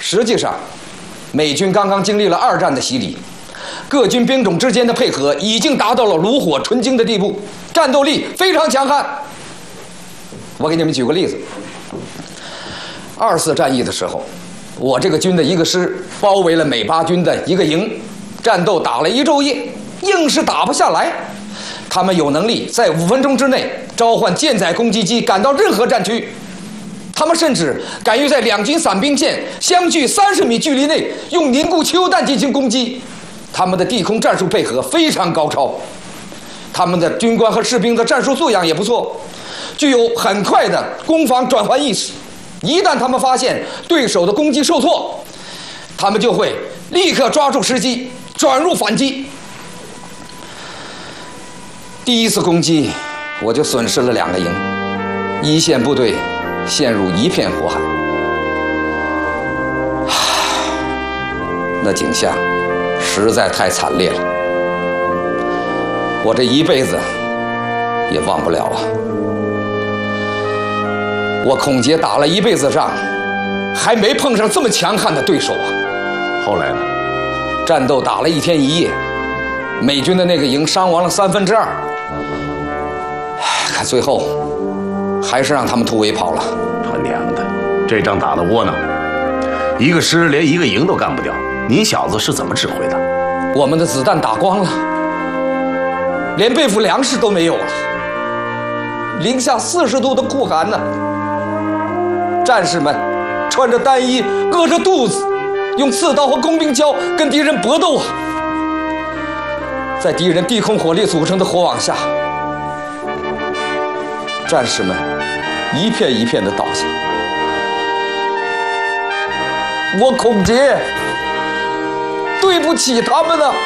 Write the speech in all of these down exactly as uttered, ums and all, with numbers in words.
实际上，美军刚刚经历了二战的洗礼，各军兵种之间的配合已经达到了炉火纯青的地步，战斗力非常强悍。我给你们举个例子，二次战役的时候，我这个军的一个师包围了美八军的一个营，战斗打了一昼夜，硬是打不下来。他们有能力在五分钟之内召唤舰载攻击机赶到任何战区，他们甚至敢于在两军伞兵线相距三十米距离内用凝固汽油弹进行攻击。他们的地空战术配合非常高超，他们的军官和士兵的战术素养也不错，具有很快的攻防转换意识。一旦他们发现对手的攻击受挫，他们就会立刻抓住时机转入反击。第一次攻击，我就损失了两个营，一线部队陷入一片火海。那景象实在太惨烈了，我这一辈子也忘不了啊！我孔杰打了一辈子仗，还没碰上这么强悍的对手啊！ 后来呢？ 战斗打了一天一夜，美军的那个营伤亡了三分之二。看最后，还是让他们突围跑了。 他娘的，这仗打得窝囊，一个师连一个营都干不掉。你小子是怎么指挥的？ 我们的子弹打光了，连备付粮食都没有了，零下四十度的酷寒呢。战士们穿着单衣，饿着肚子，用刺刀和工兵锹跟敌人搏斗啊！在敌人地空火力组成的火网下，战士们一片一片的倒下。我孔杰对不起他们呢。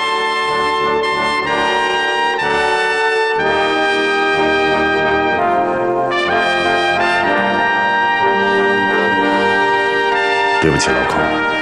对不起，老孔，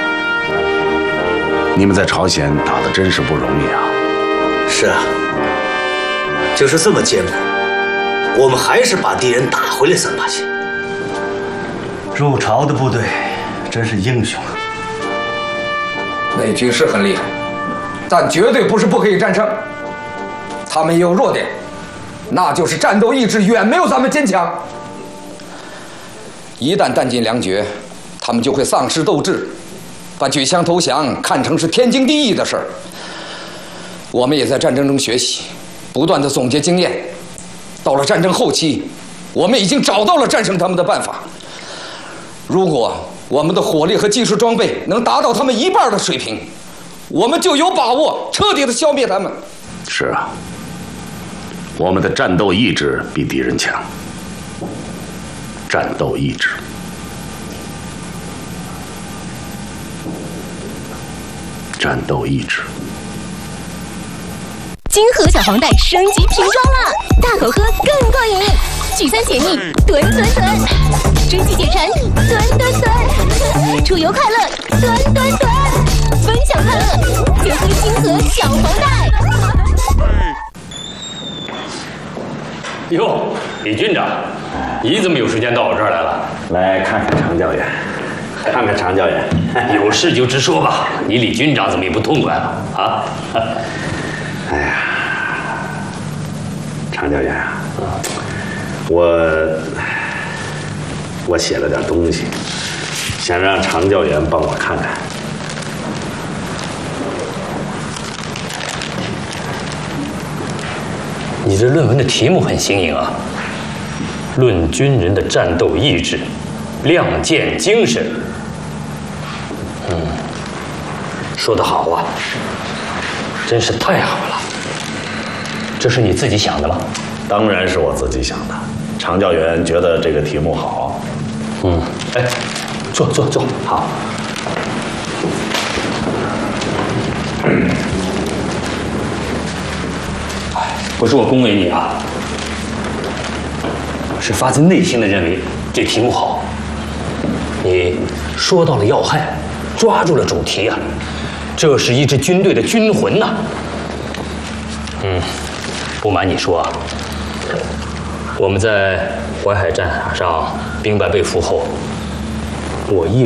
你们在朝鲜打得真是不容易啊。 是啊，就是这么艰苦，我们还是把敌人打回来三八线。入朝的部队真是英雄啊！ 美军是很厉害，但绝对不是不可以战胜。他们也有弱点，那就是战斗意志远没有咱们坚强。一旦弹尽粮绝，他们就会丧失斗志，把举枪投降看成是天经地义的事儿。我们也在战争中学习，不断的总结经验。到了战争后期，我们已经找到了战胜他们的办法。如果我们的火力和技术装备能达到他们一半的水平，我们就有把握彻底的消灭他们。 是啊，我们的战斗意志比敌人强。战斗意志。战斗意志。 金河小黄袋升级瓶装啦，大口喝更过瘾，聚餐解腻，吨吨吨，蒸汽解馋，吨吨吨，出游快乐，吨吨吨，分享快乐，就喝金河小黄袋。 哟，李军长，你怎么有时间到我这儿来了？ 来看看常教员，看看常教员。 有事就直说吧，你李军长怎么也不痛快了啊？ 哎呀，常教员啊，我我写了点东西，想让常教员帮我看看。 你这论文的题目很新颖啊，《论军人的战斗意志，亮剑精神》。嗯，说得好啊，真是太好了。这是你自己想的吗？ 当然是我自己想的。常教员觉得这个题目好。 嗯，哎，坐坐坐，好。不是我恭维你啊，是发自内心的认为这题目好。你说到了要害，抓住了主题啊，这是一支军队的军魂呐。嗯，不瞒你说啊，我们在淮海战场上兵败被俘后，我一